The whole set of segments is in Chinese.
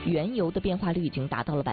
原油的变化率已经达到了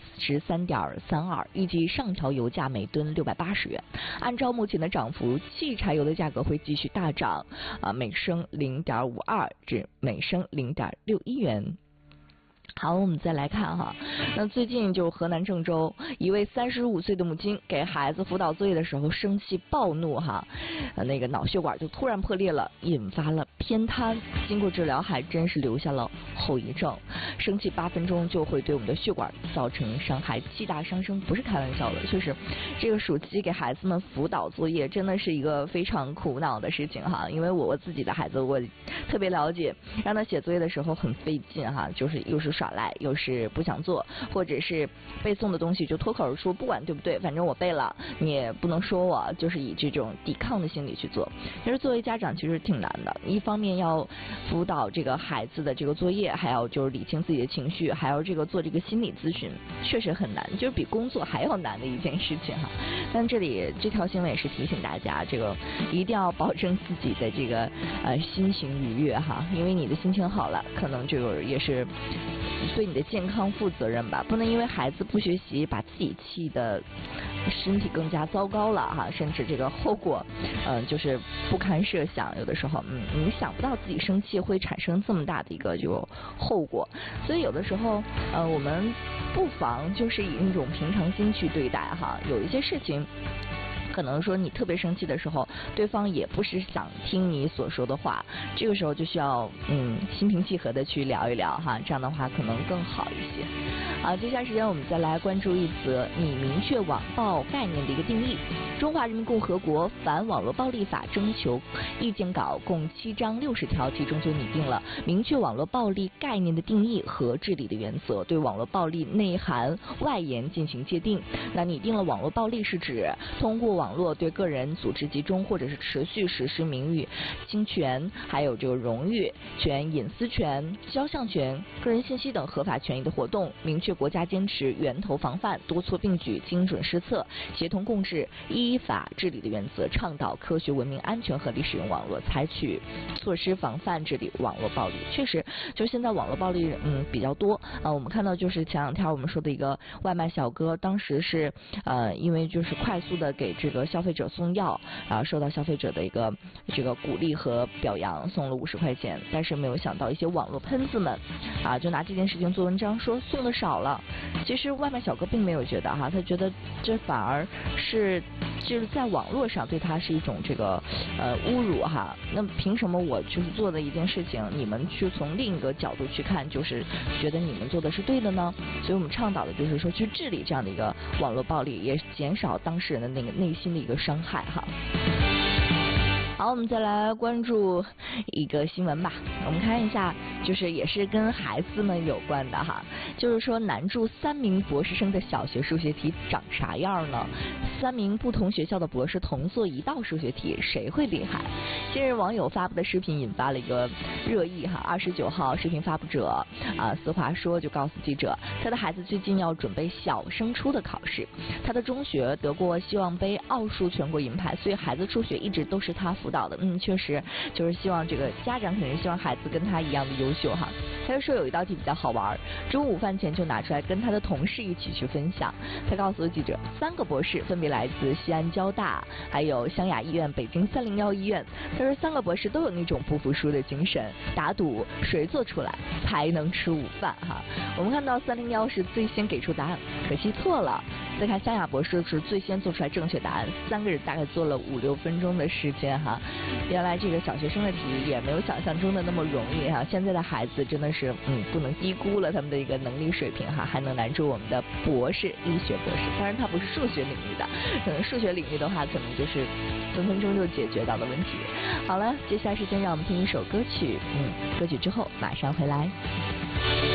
13.32%，预计上调油价每吨680元。按照目前的涨幅，汽柴油的价格会继续大涨，每升0.52至每升0.61元。好，我们再来看哈，那最近就河南郑州一位35岁的母亲给孩子辅导作业的时候生气暴怒哈，那个脑血管就突然破裂了，引发了偏瘫，经过治疗还真是留下了后遗症。生气8分钟就会对我们的血管造成伤害，7大伤生不是开玩笑的。确实，这个暑期给孩子们辅导作业真的是一个非常苦恼的事情哈，因为我自己的孩子我特别了解，让他写作业的时候很费劲哈，就是又是耍赖，又是不想做，或者是背诵的东西就脱口而出，不管对不对，反正我背了，你也不能说我，就是以这种抵抗的心理去做。其实作为家长其实挺难的，一方面要辅导这个孩子的这个作业，还要就是理清自己的情绪，还要做这个心理咨询，确实很难，就是比工作还要难的一件事情哈。但这条新闻也是提醒大家，这个一定要保证自己的这个心情愉悦哈，因为你的心情好了，可能就也是对你的健康负责任吧，不能因为孩子不学习把自己气的身体更加糟糕了哈，甚至这个后果就是不堪设想，有的时候你想不到自己生气会产生这么大的一个后果，所以有的时候我们不妨就是以一种平常心去对待哈，有一些事情可能说你特别生气的时候，对方也不是想听你所说的话，这个时候就需要心平气和的去聊一聊哈，这样的话可能更好一些。好，接下来时间我们再来关注一则拟明确网暴概念的一个定义。中华人民共和国反网络暴力法征求意见稿共7章60条，其中就拟定了明确网络暴力概念的定义和治理的原则，对网络暴力内涵外延进行界定。那拟定了网络暴力是指通过网络对个人、组织集中或者是持续实施名誉侵权，还有这个荣誉权、隐私权、肖像权、个人信息等合法权益的活动，明确国家坚持源头防范、多措并举、精准施策、协同共治、依法治理的原则，倡导科学、文明、安全、合理使用网络，采取措施防范治理网络暴力。确实，就现在网络暴力比较多我们看到就是前两天我们说的一个外卖小哥，当时是因为就是快速的给这个消费者送药，受到消费者的一个这个鼓励和表扬，送了50块钱，但是没有想到一些网络喷子们就拿这件事情做文章，说送的少了。其实外卖小哥并没有觉得哈，他觉得这反而是就是在网络上对他是一种这个侮辱哈。那凭什么我就是做的一件事情，你们去从另一个角度去看，就是觉得你们做的是对的呢？所以我们倡导的就是说去治理这样的一个网络暴力，也减少当事人的那个内心的一个伤害哈。好，我们再来关注一个新闻吧。我们看一下，就是也是跟孩子们有关的哈，就是说难住3名博士生的小学数学题长啥样呢？3名不同学校的博士同做一道数学题，谁会厉害？近日网友发布的视频引发了一个热议哈。29号，视频发布者思华说就告诉记者，他的孩子最近要准备小升初的考试，他的中学得过希望杯奥数全国银牌，所以孩子数学一直都是他辅导的。确实就是希望这个家长肯定希望孩子跟他一样的优秀哈。他就说有一道题比较好玩，中午饭前就拿出来跟他的同事一起去分享。他告诉记者，3个博士分别来自西安交大、还有湘雅医院、北京301医院。他说3个博士都有那种不服输的精神，打赌谁做出来才能吃午饭哈。我们看到301是最先给出答案，可惜错了。再看湘雅博士是最先做出来正确答案，3个人大概做了5-6分钟的时间哈。原来这个小学生的题也没有想象中的那么容易哈。现在的孩子真的是不能低估了他们的一个能力水平哈，还能难住我们的博士、医学博士。当然他不是数学领域的，可能数学领域的话可能就是分分钟就解决到的问题。好了，接下来时间让我们听一首歌曲，歌曲之后马上回来。